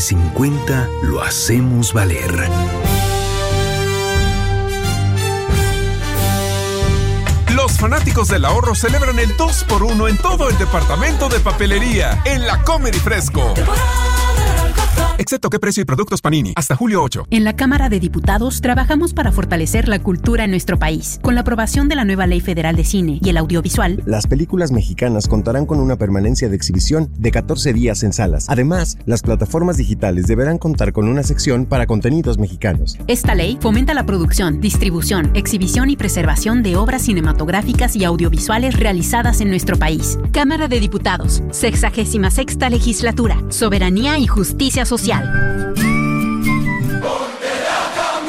50 lo hacemos valer. Los fanáticos del ahorro celebran el 2x1 en todo el departamento de papelería en la Comer y Fresco. Excepto qué precio y productos Panini, hasta julio 8. En la Cámara de Diputados trabajamos para fortalecer la cultura en nuestro país. Con la aprobación de la nueva Ley Federal de Cine y el Audiovisual, las películas mexicanas contarán con una permanencia de exhibición de 14 días en salas. Además, las plataformas digitales deberán contar con una sección para contenidos mexicanos. Esta ley fomenta la producción, distribución, exhibición y preservación de obras cinematográficas y audiovisuales realizadas en nuestro país. Cámara de Diputados, 66ª Legislatura, Soberanía y Justicia Social. Ponte la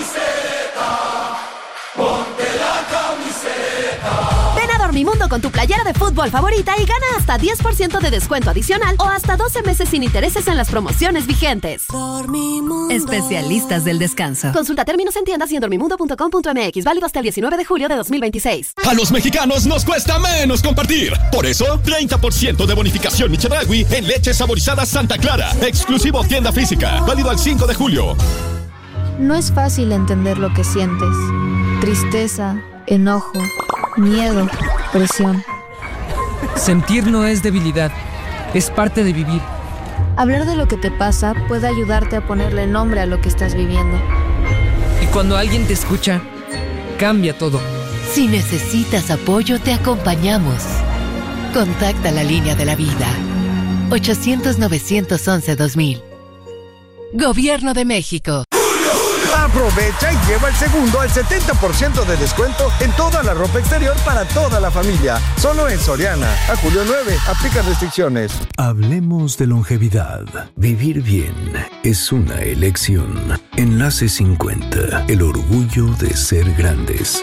camiseta. Ven a Dormimundo con tu playera de fútbol favorita y gana hasta 10% de descuento adicional o hasta 12 meses sin intereses en las promociones vigentes. Dormimundo. Especialistas del descanso. Consulta términos en tiendas y en dormimundo.com.mx. Válido hasta el 19 de julio de 2026. A los mexicanos nos cuesta menos compartir. Por eso, 30% de bonificación Chedraui en leche saborizada Santa Clara. Exclusivo tienda física. Válido al 5 de julio. No es fácil entender lo que sientes. Tristeza, enojo, miedo, presión. Sentir no es debilidad, es parte de vivir. Hablar de lo que te pasa puede ayudarte a ponerle nombre a lo que estás viviendo. Y cuando alguien te escucha, cambia todo. Si necesitas apoyo, te acompañamos. Contacta la línea de la vida. 800-911-2000. Gobierno de México. Aprovecha y lleva el segundo al 70% de descuento en toda la ropa exterior para toda la familia. Solo en Soriana. A julio 9. Aplica restricciones. Hablemos de longevidad. Vivir bien es una elección. Enlace 50. El orgullo de ser grandes.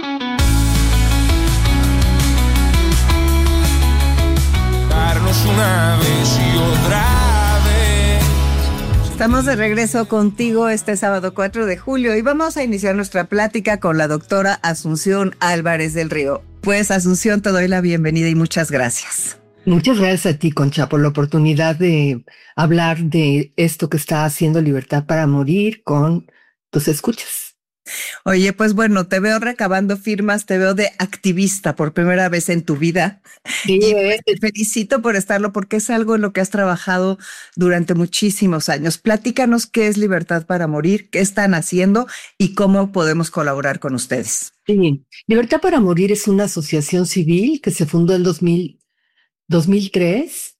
Darnos una vez y otra. Estamos de regreso contigo este sábado 4 de julio y vamos a iniciar nuestra plática con la doctora Asunción Álvarez del Río. Pues Asunción, te doy la bienvenida y muchas gracias. Muchas gracias a ti, Concha, por la oportunidad de hablar de esto que está haciendo Libertad para Morir con tus escuchas. Oye, pues bueno, te veo recabando firmas, te veo de activista por primera vez en tu vida. Sí, y te felicito por estarlo porque es algo en lo que has trabajado durante muchísimos años. Platícanos qué es Libertad para Morir, qué están haciendo y cómo podemos colaborar con ustedes. Sí, Libertad para Morir es una asociación civil que se fundó en 2003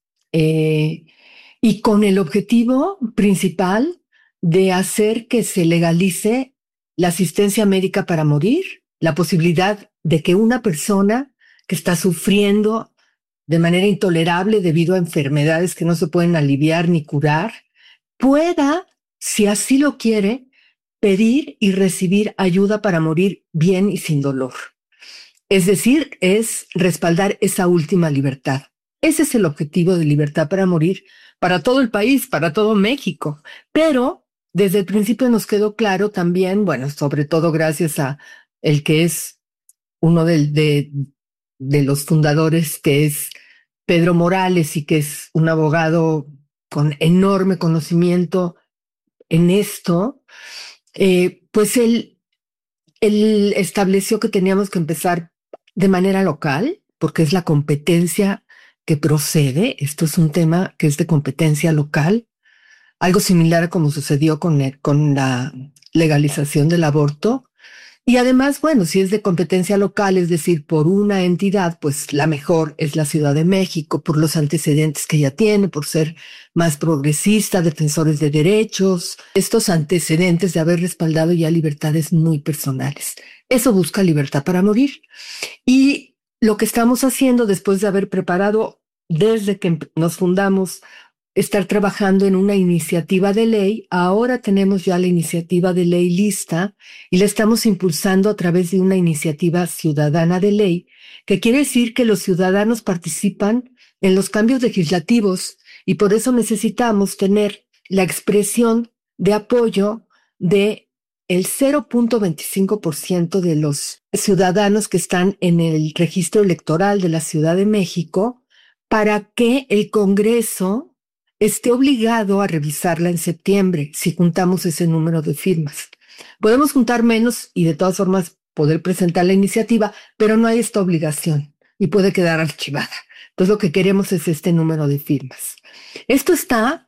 y con el objetivo principal de hacer que se legalice la asistencia médica para morir, la posibilidad de que una persona que está sufriendo de manera intolerable debido a enfermedades que no se pueden aliviar ni curar, pueda, si así lo quiere, pedir y recibir ayuda para morir bien y sin dolor. Es decir, es respaldar esa última libertad. Ese es el objetivo de Libertad para Morir para todo el país, para todo México. Pero desde el principio nos quedó claro también, bueno, sobre todo gracias a el que es uno de los fundadores, que es Pedro Morales, y que es un abogado con enorme conocimiento en esto, pues él estableció que teníamos que empezar de manera local, porque es la competencia que procede. Esto es un tema que es de competencia local. Algo similar a como sucedió con la legalización del aborto. Y además, bueno, si es de competencia local, es decir, por una entidad, pues la mejor es la Ciudad de México, por los antecedentes que ya tiene, por ser más progresista, defensores de derechos, estos antecedentes de haber respaldado ya libertades muy personales. Eso busca Libertad para Morir. Y lo que estamos haciendo después de haber preparado, desde que nos fundamos, estar trabajando en una iniciativa de ley. Ahora tenemos ya la iniciativa de ley lista y la estamos impulsando a través de una iniciativa ciudadana de ley, que quiere decir que los ciudadanos participan en los cambios legislativos y por eso necesitamos tener la expresión de apoyo de el 0.25% de los ciudadanos que están en el registro electoral de la Ciudad de México para que el Congreso esté obligado a revisarla en septiembre si juntamos ese número de firmas. Podemos juntar menos y de todas formas poder presentar la iniciativa, pero no hay esta obligación y puede quedar archivada. Entonces lo que queremos es este número de firmas. Esto está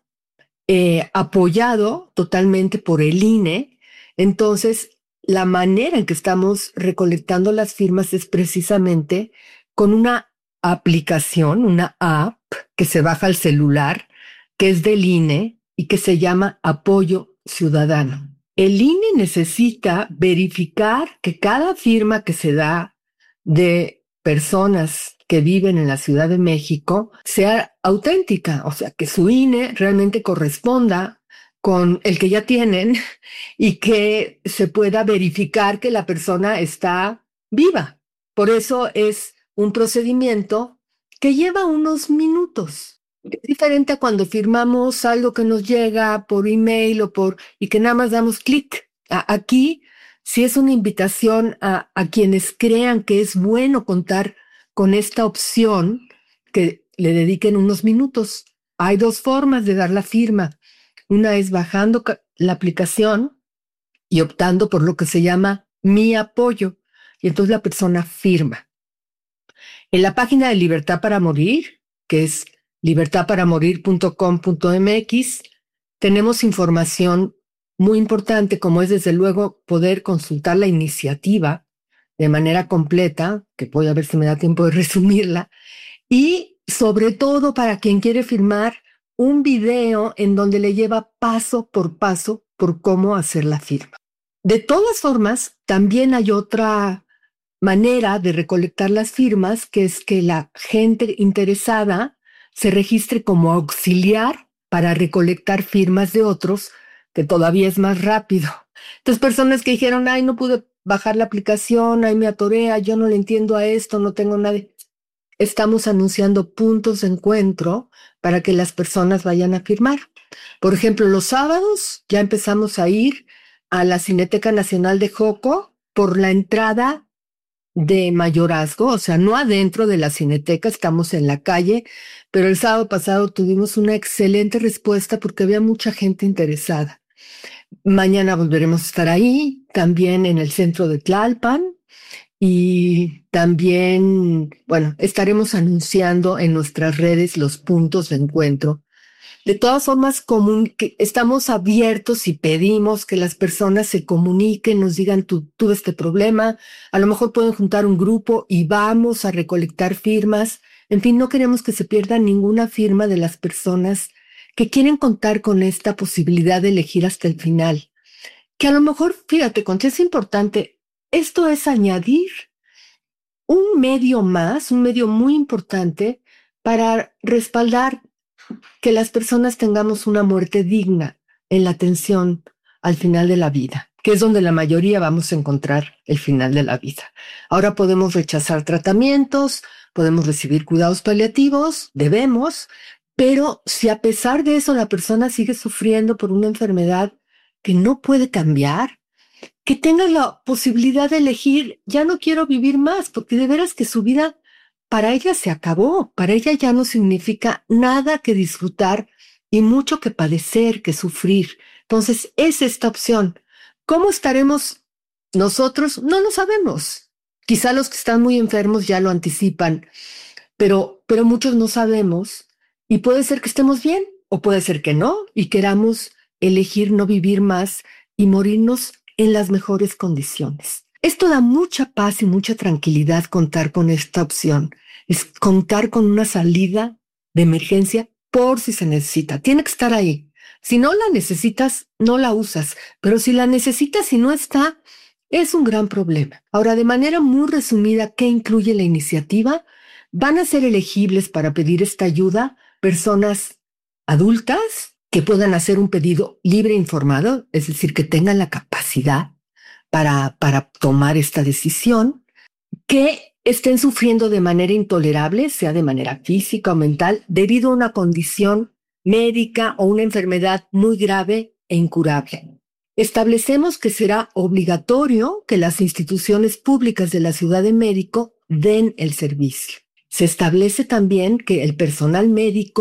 apoyado totalmente por el INE. Entonces la manera en que estamos recolectando las firmas es precisamente con una aplicación, una app que se baja al celular, que es del INE y que se llama Apoyo Ciudadano. El INE necesita verificar que cada firma que se da de personas que viven en la Ciudad de México sea auténtica, o sea, que su INE realmente corresponda con el que ya tienen y que se pueda verificar que la persona está viva. Por eso es un procedimiento que lleva unos minutos. Es diferente a cuando firmamos algo que nos llega por email y que nada más damos clic. Aquí sí es una invitación a quienes crean que es bueno contar con esta opción, que le dediquen unos minutos. Hay dos formas de dar la firma. Una es bajando la aplicación y optando por lo que se llama Mi Apoyo. Y entonces la persona firma. En la página de Libertad para Morir, que es libertadparamorir.com.mx, tenemos información muy importante, como es desde luego poder consultar la iniciativa de manera completa, que voy a ver si me da tiempo de resumirla, y sobre todo para quien quiere firmar, un video en donde le lleva paso por cómo hacer la firma. De todas formas, también hay otra manera de recolectar las firmas, que es que la gente interesada se registre como auxiliar para recolectar firmas de otros, que todavía es más rápido. Entonces, personas que dijeron, ay, no pude bajar la aplicación, ay, me atoré, yo no le entiendo a esto, no tengo nada. Estamos anunciando puntos de encuentro para que las personas vayan a firmar. Por ejemplo, los sábados ya empezamos a ir a la Cineteca Nacional de Joco por la entrada de Mayorazgo, o sea, no adentro de la Cineteca, estamos en la calle, pero el sábado pasado tuvimos una excelente respuesta porque había mucha gente interesada. Mañana volveremos a estar ahí, también en el centro de Tlalpan, y también, estaremos anunciando en nuestras redes los puntos de encuentro. De todas formas, que estamos abiertos y pedimos que las personas se comuniquen, nos digan, tuve este problema, a lo mejor pueden juntar un grupo y vamos a recolectar firmas. En fin, no queremos que se pierda ninguna firma de las personas que quieren contar con esta posibilidad de elegir hasta el final. Que a lo mejor, fíjate, Concha, es importante. Esto es añadir un medio más, un medio muy importante para respaldar que las personas tengamos una muerte digna en la atención al final de la vida, que es donde la mayoría vamos a encontrar el final de la vida. Ahora podemos rechazar tratamientos, podemos recibir cuidados paliativos, debemos, pero si a pesar de eso la persona sigue sufriendo por una enfermedad que no puede cambiar, que tenga la posibilidad de elegir, ya no quiero vivir más, porque de veras que su vida para ella se acabó, para ella ya no significa nada que disfrutar y mucho que padecer, que sufrir. Entonces, es esta opción. ¿Cómo estaremos nosotros? No lo sabemos. Quizá los que están muy enfermos ya lo anticipan, pero muchos no sabemos y puede ser que estemos bien o puede ser que no y queramos elegir no vivir más y morirnos en las mejores condiciones. Esto da mucha paz y mucha tranquilidad contar con esta opción. Es contar con una salida de emergencia por si se necesita. Tiene que estar ahí. Si no la necesitas, no la usas. Pero si la necesitas y no está, es un gran problema. Ahora, de manera muy resumida, ¿qué incluye la iniciativa? Van a ser elegibles para pedir esta ayuda personas adultas que puedan hacer un pedido libre e informado, es decir, que tengan la capacidad para tomar esta decisión, que estén sufriendo de manera intolerable, sea de manera física o mental, debido a una condición médica o una enfermedad muy grave e incurable. Establecemos que será obligatorio que las instituciones públicas de la Ciudad de México den el servicio. Se establece también que el personal médico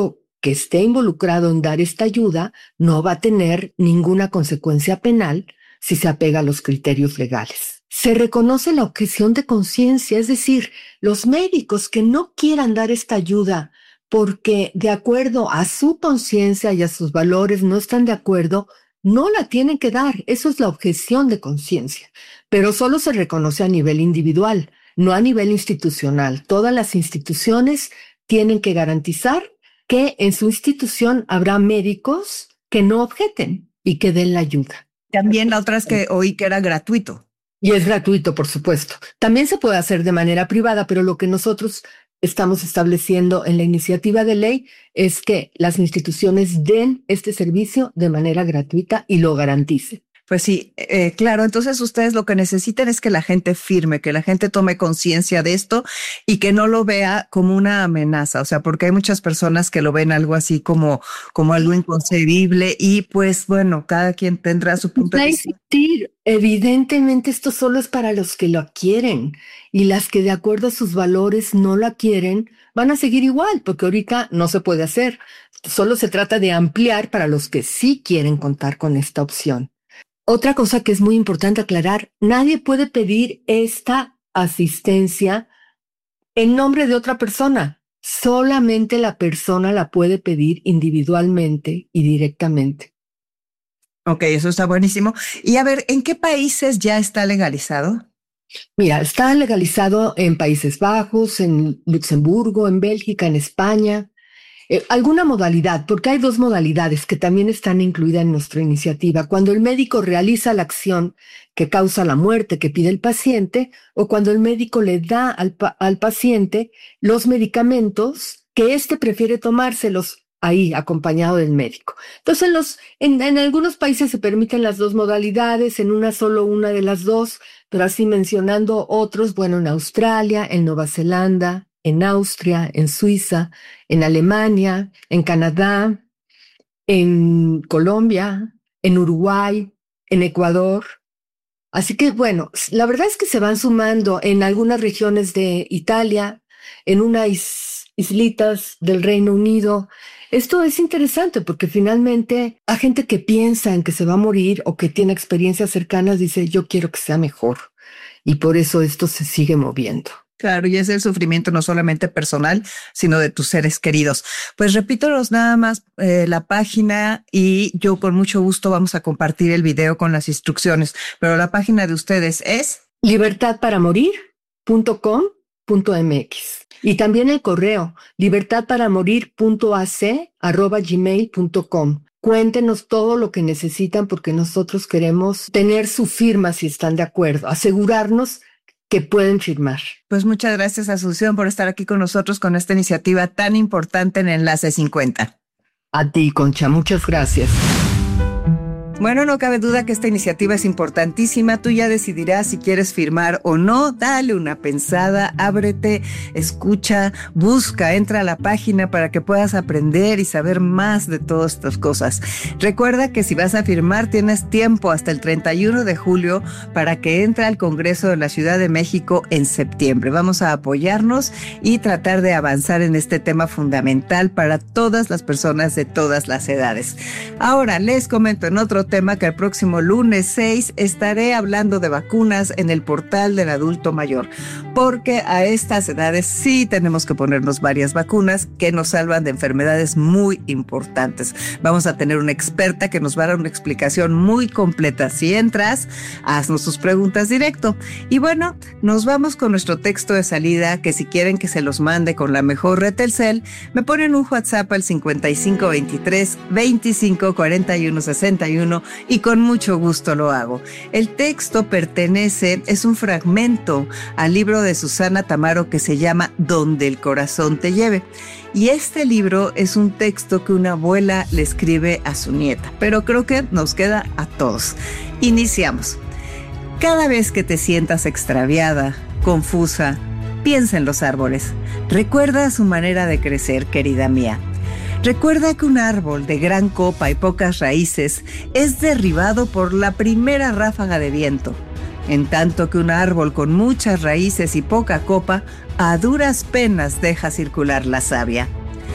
que esté involucrado en dar esta ayuda no va a tener ninguna consecuencia penal si se apega a los criterios legales. Se reconoce la objeción de conciencia, es decir, los médicos que no quieran dar esta ayuda porque de acuerdo a su conciencia y a sus valores no están de acuerdo, no la tienen que dar. Eso es la objeción de conciencia, pero solo se reconoce a nivel individual, no a nivel institucional. Todas las instituciones tienen que garantizar que en su institución habrá médicos que no objeten y que den la ayuda. También la otra es que oí que era gratuito. Y es gratuito, por supuesto. También se puede hacer de manera privada, pero lo que nosotros estamos estableciendo en la iniciativa de ley es que las instituciones den este servicio de manera gratuita y lo garanticen. Pues sí, claro, entonces ustedes lo que necesitan es que la gente firme, que la gente tome conciencia de esto y que no lo vea como una amenaza, o sea, porque hay muchas personas que lo ven algo así como algo inconcebible y pues bueno, cada quien tendrá su punto de vista. Evidentemente esto solo es para los que lo quieren y las que de acuerdo a sus valores no la quieren van a seguir igual, porque ahorita no se puede hacer. Solo se trata de ampliar para los que sí quieren contar con esta opción. Otra cosa que es muy importante aclarar, nadie puede pedir esta asistencia en nombre de otra persona. Solamente la persona la puede pedir individualmente y directamente. Ok, eso está buenísimo. Y a ver, ¿en qué países ya está legalizado? Mira, está legalizado en Países Bajos, en Luxemburgo, en Bélgica, en España. Alguna modalidad, porque hay 2 modalidades que también están incluidas en nuestra iniciativa. Cuando el médico realiza la acción que causa la muerte que pide el paciente o cuando el médico le da al paciente los medicamentos que éste prefiere tomárselos ahí acompañado del médico. Entonces en algunos países se permiten las 2 modalidades, en solo una de las 2, pero así mencionando otros, bueno, en Australia, en Nueva Zelanda, en Austria, en Suiza, en Alemania, en Canadá, en Colombia, en Uruguay, en Ecuador. Así que, bueno, la verdad es que se van sumando en algunas regiones de Italia, en unas islitas del Reino Unido. Esto es interesante porque finalmente a gente que piensa en que se va a morir o que tiene experiencias cercanas dice, yo quiero que sea mejor. Y por eso esto se sigue moviendo. Claro, y es el sufrimiento no solamente personal, sino de tus seres queridos. Pues repítanos nada más la página y yo con mucho gusto vamos a compartir el video con las instrucciones. Pero la página de ustedes es libertadparamorir.com.mx y también el correo libertadparamorir.ac@gmail.com. Cuéntenos todo lo que necesitan porque nosotros queremos tener su firma si están de acuerdo, asegurarnos que pueden firmar. Pues muchas gracias, Asunción, por estar aquí con nosotros con esta iniciativa tan importante en Enlace 50. A ti, Concha, muchas gracias. Bueno, no cabe duda que esta iniciativa es importantísima. Tú ya decidirás si quieres firmar o no. Dale una pensada, ábrete, escucha, busca, entra a la página para que puedas aprender y saber más de todas estas cosas. Recuerda que si vas a firmar tienes tiempo hasta el 31 de julio para que entre al Congreso de la Ciudad de México en septiembre. Vamos a apoyarnos y tratar de avanzar en este tema fundamental para todas las personas de todas las edades. Ahora les comento en otro tema que el próximo lunes 6 estaré hablando de vacunas en el portal del adulto mayor, porque a estas edades sí tenemos que ponernos varias vacunas que nos salvan de enfermedades muy importantes. Vamos a tener una experta que nos va a dar una explicación muy completa. Si entras, haznos tus preguntas directo. Y bueno, nos vamos con nuestro texto de salida, que si quieren que se los mande con la mejor red Telcel, me ponen un WhatsApp al 5523 25 41 61 y con mucho gusto lo hago. El texto es un fragmento al libro de Susana Tamaro que se llama Donde el corazón te lleve. Y este libro es un texto que una abuela le escribe a su nieta, pero creo que nos queda a todos. Iniciamos. Cada vez que te sientas extraviada, confusa, piensa en los árboles. Recuerda su manera de crecer, querida mía. Recuerda que un árbol de gran copa y pocas raíces es derribado por la primera ráfaga de viento, en tanto que un árbol con muchas raíces y poca copa a duras penas deja circular la savia.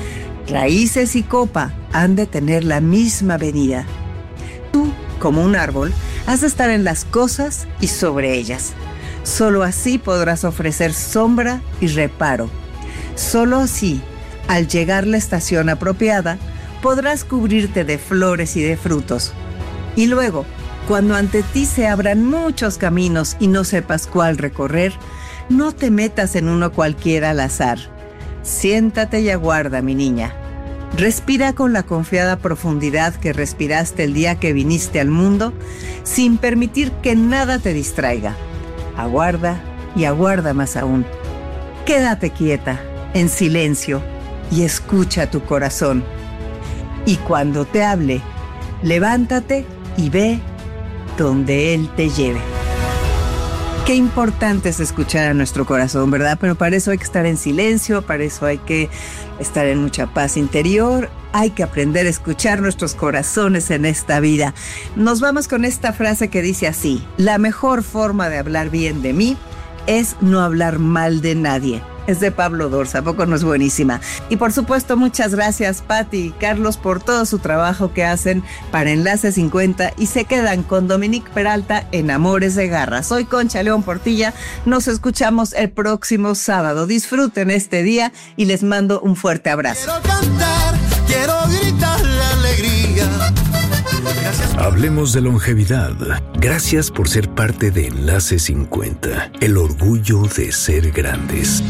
Raíces y copa han de tener la misma venida. Tú, como un árbol, has de estar en las cosas y sobre ellas. Solo así podrás ofrecer sombra y reparo. Solo así, al llegar la estación apropiada, podrás cubrirte de flores y de frutos. Y luego, cuando ante ti se abran muchos caminos y no sepas cuál recorrer, no te metas en uno cualquiera al azar. Siéntate y aguarda, mi niña. Respira con la confiada profundidad que respiraste el día que viniste al mundo, sin permitir que nada te distraiga. Aguarda y aguarda más aún. Quédate quieta, en silencio, y escucha tu corazón. Y cuando te hable, levántate y ve donde él te lleve. Qué importante es escuchar a nuestro corazón, ¿verdad? Pero para eso hay que estar en silencio, para eso hay que estar en mucha paz interior, hay que aprender a escuchar nuestros corazones en esta vida. Nos vamos con esta frase que dice así: la mejor forma de hablar bien de mí es no hablar mal de nadie. Es de Pablo Dorsa, ¿a poco no es buenísima? Y por supuesto, muchas gracias Pati y Carlos por todo su trabajo que hacen para Enlace 50 y se quedan con Dominique Peralta en Amores de Garra. Soy Concha León Portilla, nos escuchamos el próximo sábado. Disfruten este día y les mando un fuerte abrazo. Quiero cantar, quiero gritar la alegría. Hablemos de longevidad. Gracias por ser parte de Enlace 50, el orgullo de ser grandes.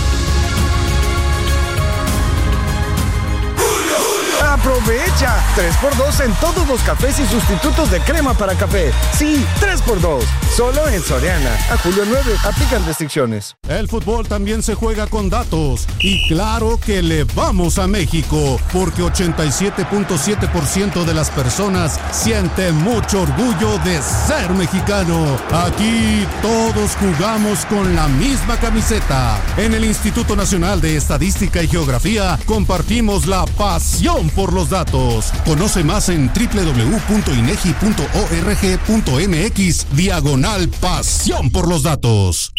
¡Aprovecha! 3x2 en todos los cafés y sustitutos de crema para café. Sí, 3x2. Solo en Soriana. A julio 9. Aplican restricciones. El fútbol también se juega con datos. Y claro que le vamos a México, porque 87.7% de las personas sienten mucho orgullo de ser mexicano. Aquí todos jugamos con la misma camiseta. En el Instituto Nacional de Estadística y Geografía compartimos la pasión por los datos. Conoce más en www.inegi.org.mx/pasión por los datos.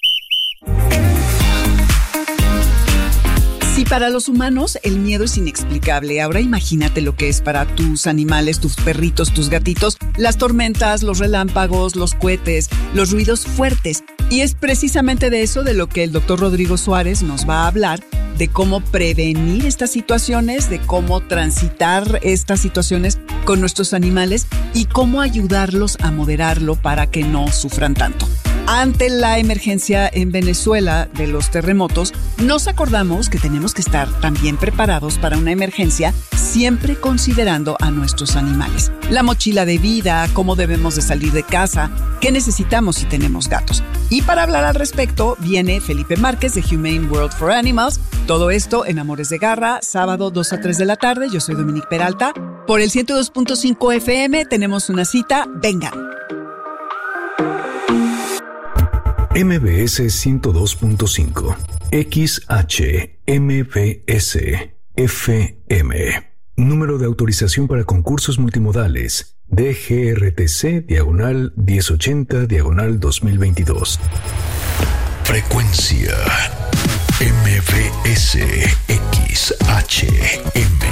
Si para los humanos el miedo es inexplicable, ahora imagínate lo que es para tus animales, tus perritos, tus gatitos, las tormentas, los relámpagos, los cohetes, los ruidos fuertes. Y es precisamente de eso de lo que el doctor Rodrigo Suárez nos va a hablar, de cómo prevenir estas situaciones, de cómo transitar estas situaciones con nuestros animales y cómo ayudarlos a moderarlo para que no sufran tanto. Ante la emergencia en Venezuela de los terremotos, nos acordamos que tenemos que estar también preparados para una emergencia, siempre considerando a nuestros animales. La mochila de vida, cómo debemos de salir de casa, qué necesitamos si tenemos gatos. Y para hablar al respecto, viene Felipe Márquez de Humane World for Animals. Todo esto en Amores de Garra, sábado 2 a 3 de la tarde. Yo soy Dominique Peralta. Por el 102.5 FM tenemos una cita. Vengan. MBS 102.5 XHMBS FM. Número de autorización para concursos multimodales DGRTC/1080/2022. Frecuencia MBS XHM.